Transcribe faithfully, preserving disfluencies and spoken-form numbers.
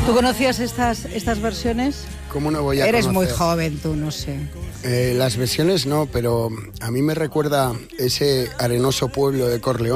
¿Tú conocías estas, estas versiones? ¿Cómo no voy a Eres conocer? muy joven tú, no sé. Eh, las versiones no, pero a mí me recuerda ese arenoso pueblo de Corleón.